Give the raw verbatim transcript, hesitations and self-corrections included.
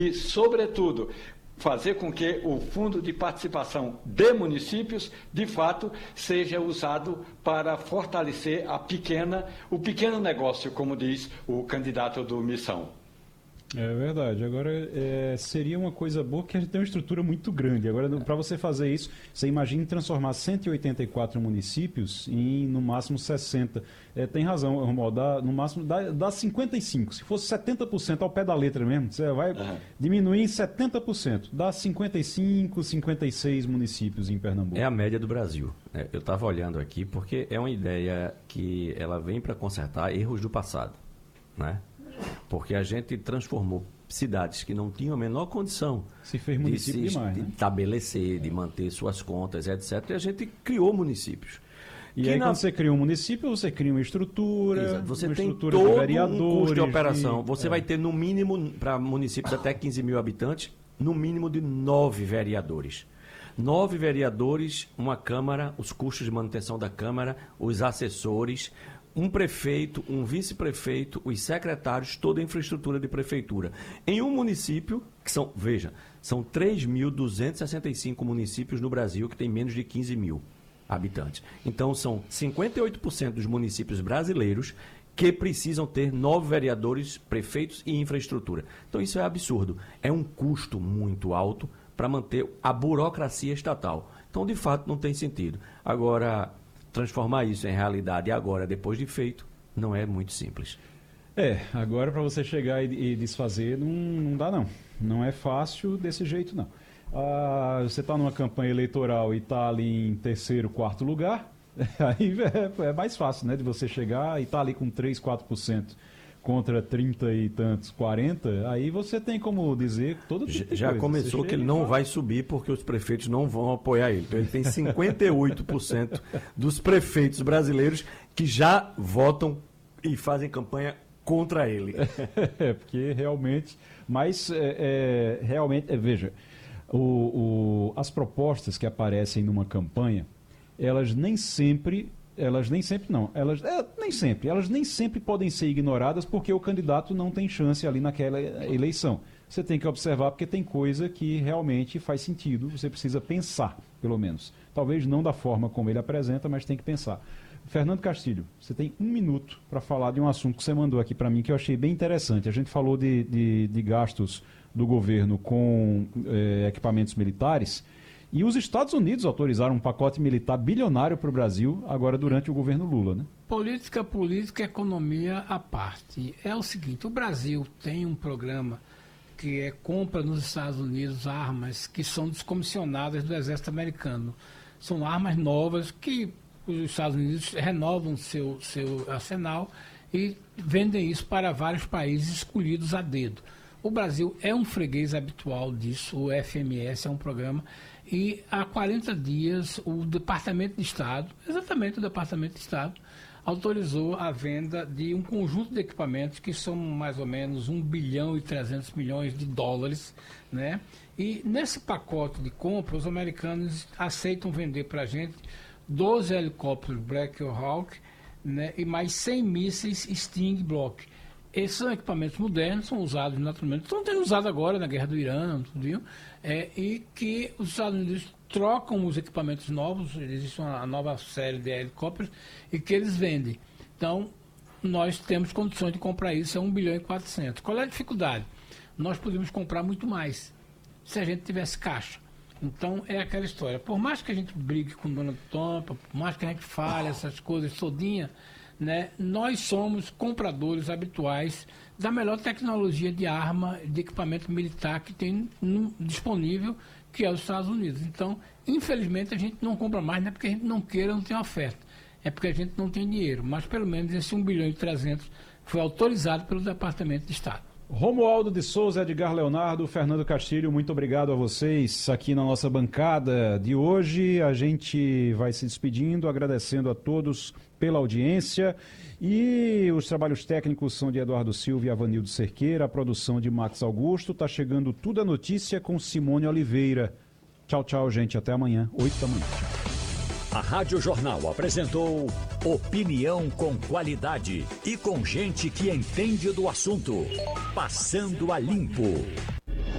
e, sobretudo, fazer com que o fundo de participação de municípios, de fato, seja usado para fortalecer a pequena, o pequeno negócio, como diz o candidato do Missão. É verdade. Agora, é, seria uma coisa boa que a gente tem uma estrutura muito grande. Agora, para você fazer isso, você imagina transformar cento e oitenta e quatro municípios em, no máximo, sessenta. É, tem razão, Romualdo, dá, no máximo dá, dá cinquenta e cinco. Se fosse setenta por cento ao pé da letra mesmo, você vai uhum. diminuir em setenta por cento. Dá cinquenta e cinco, cinquenta e seis municípios em Pernambuco. É a média do Brasil. É, eu estava olhando aqui porque é uma ideia que ela vem para consertar erros do passado, né? Porque a gente transformou cidades que não tinham a menor condição se fez município de se demais, né? estabelecer, de manter suas contas, etcétera. E a gente criou municípios. E aí, na... quando você cria um município, você cria uma estrutura, Exato. Você uma tem estrutura todo de vereadores, um custo de operação. De... Você é. vai ter, no mínimo, para municípios até quinze mil habitantes, no mínimo de nove vereadores. Nove vereadores, uma Câmara, os custos de manutenção da Câmara, os assessores, um prefeito, um vice-prefeito, os secretários, toda a infraestrutura de prefeitura. Em um município, que são, veja, são três mil duzentos e sessenta e cinco municípios no Brasil que tem menos de quinze mil habitantes. Então, são cinquenta e oito por cento dos municípios brasileiros que precisam ter nove vereadores, prefeitos e infraestrutura. Então, isso é absurdo. É um custo muito alto para manter a burocracia estatal. Então, de fato, não tem sentido. Agora, transformar isso em realidade agora, depois de feito, não é muito simples. É, agora para você chegar e, e desfazer, não, não dá não. Não é fácil desse jeito, não. Ah, você está numa campanha eleitoral e está ali em terceiro, quarto lugar, aí é, é mais fácil, né, de você chegar e estar tá ali com três, quatro por cento contra trinta e tantos, quarenta, aí você tem como dizer todo tipo de Já coisa. começou que ele não fala... vai subir porque os prefeitos não vão apoiar ele. Então ele tem cinquenta e oito por cento dos prefeitos brasileiros que já votam e fazem campanha contra ele. É, porque realmente, mas é, é, realmente, é, veja, o, o, as propostas que aparecem numa campanha, elas nem sempre... Elas nem sempre não, elas é, nem sempre, elas nem sempre podem ser ignoradas porque o candidato não tem chance ali naquela eleição. Você tem que observar porque tem coisa que realmente faz sentido, você precisa pensar, pelo menos. Talvez não da forma como ele apresenta, mas tem que pensar. Fernando Castilho, você tem um minuto para falar de um assunto que você mandou aqui para mim que eu achei bem interessante. A gente falou de, de, de gastos do governo com eh, equipamentos militares. E os Estados Unidos autorizaram um pacote militar bilionário para o Brasil, agora durante o governo Lula, né? Política, política, economia à parte. É o seguinte, o Brasil tem um programa que é compra nos Estados Unidos armas que são descomissionadas do exército americano. São armas novas que os Estados Unidos renovam seu, seu arsenal e vendem isso para vários países escolhidos a dedo. O Brasil é um freguês habitual disso, o F M S é um programa, e há quarenta dias o Departamento de Estado, exatamente o Departamento de Estado, autorizou a venda de um conjunto de equipamentos que são mais ou menos um bilhão e trezentos milhões de dólares, né? E nesse pacote de compra, os americanos aceitam vender para a gente doze helicópteros Black Hawk, né? E mais cem mísseis Sting Block. Esses são equipamentos modernos, são usados naturalmente, estão sendo usados agora na guerra do Irã, tudo, é, e que os Estados Unidos trocam os equipamentos novos, existe uma nova série de helicópteros, e que eles vendem. Então, nós temos condições de comprar isso, é um bilhão e quatrocentos. Qual é a dificuldade? Nós podemos comprar muito mais, se a gente tivesse caixa. Então, é aquela história. Por mais que a gente brigue com o Donald Trump, por mais que a gente fale essas coisas todinha, né, nós somos compradores habituais da melhor tecnologia de arma, de equipamento militar que tem no, disponível, que é os Estados Unidos. Então, infelizmente, a gente não compra mais, não é porque a gente não queira, não tem oferta. É porque a gente não tem dinheiro. Mas, pelo menos, esse um bilhão e trezentos foi autorizado pelo Departamento de Estado. Romualdo de Souza, Edgar Leonardo, Fernando Castilho, muito obrigado a vocês aqui na nossa bancada de hoje. A gente vai se despedindo, agradecendo a todos pela audiência. E os trabalhos técnicos são de Eduardo Silva e Avanildo Cerqueira, a produção de Max Augusto. Tá chegando tudo a notícia com Simone Oliveira. Tchau, tchau, gente. Até amanhã, oito da manhã. A Rádio Jornal apresentou opinião com qualidade e com gente que entende do assunto. Passando a Limpo.